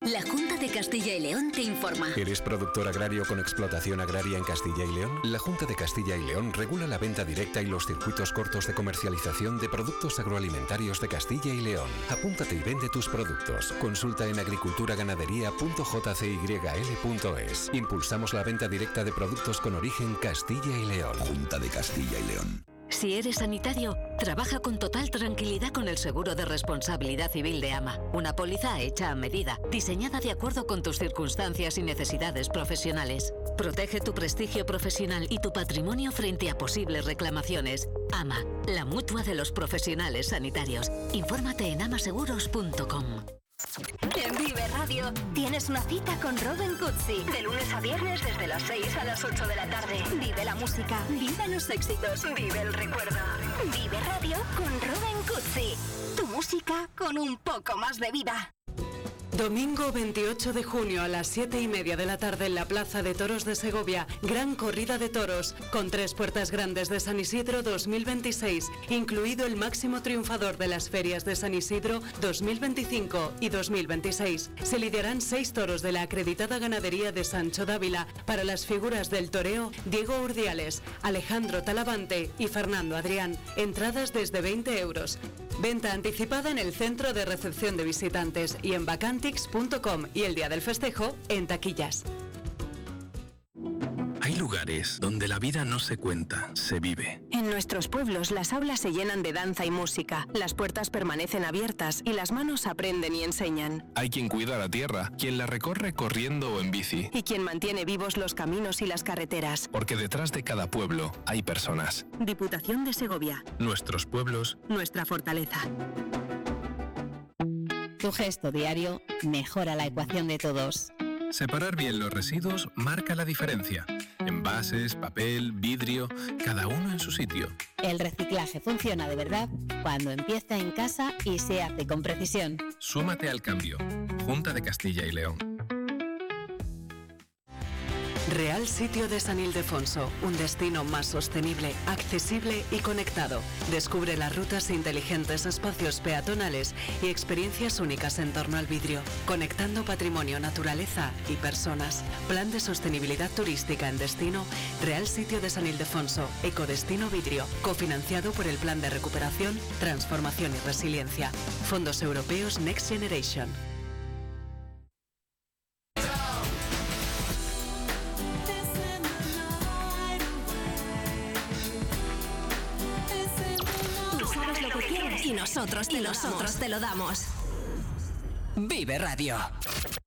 La Junta de Castilla y León te informa. ¿Eres productor agrario con explotación agraria en Castilla y León? La Junta de Castilla y León regula la venta directa y los circuitos cortos de comercialización de productos agroalimentarios de Castilla y León. Apúntate y vende tus productos. Consulta en agriculturaganadería.jcyl.es. Impulsamos la venta directa de productos con origen Castilla y León. Junta de Castilla y León. Si eres sanitario, trabaja con total tranquilidad con el seguro de responsabilidad civil de AMA. Una póliza hecha a medida, diseñada de acuerdo con tus circunstancias y necesidades profesionales. Protege tu prestigio profesional y tu patrimonio frente a posibles reclamaciones. AMA, la mutua de los profesionales sanitarios. Infórmate en amaseguros.com. En Vive Radio tienes una cita con Robin Cutsi. De lunes a viernes desde las 6 a las 8 de la tarde. Vive la música, vive los éxitos, vive el recuerdo. Vive Radio con Robin Cutsi. Tu música con un poco más de vida. Domingo 28 de junio a las 7:30 de la tarde en la Plaza de Toros de Segovia, gran corrida de toros, con 3 puertas grandes de San Isidro 2026, incluido el máximo triunfador de las ferias de San Isidro 2025 y 2026. Se lidiarán 6 toros de la acreditada ganadería de Sancho Dávila para las figuras del toreo Diego Urdiales, Alejandro Talavante y Fernando Adrián. Entradas desde 20 euros. Venta anticipada en el centro de recepción de visitantes y en vacantix.com y el día del festejo en taquillas. Hay lugares donde la vida no se cuenta, se vive. En nuestros pueblos las aulas se llenan de danza y música, las puertas permanecen abiertas y las manos aprenden y enseñan. Hay quien cuida la tierra, quien la recorre corriendo o en bici. Y quien mantiene vivos los caminos y las carreteras. Porque detrás de cada pueblo hay personas. Diputación de Segovia. Nuestros pueblos. Nuestra fortaleza. Tu gesto diario mejora la ecuación de todos. Separar bien los residuos marca la diferencia. Envases, papel, vidrio, cada uno en su sitio. El reciclaje funciona de verdad cuando empieza en casa y se hace con precisión. Súmate al cambio. Junta de Castilla y León. Real Sitio de San Ildefonso, un destino más sostenible, accesible y conectado. Descubre las rutas inteligentes, espacios peatonales y experiencias únicas en torno al vidrio, conectando patrimonio, naturaleza y personas. Plan de sostenibilidad turística en destino Real Sitio de San Ildefonso, Ecodestino Vidrio, cofinanciado por el Plan de Recuperación, Transformación y Resiliencia. Fondos Europeos Next Generation. Y nosotros te lo damos. Vive Radio.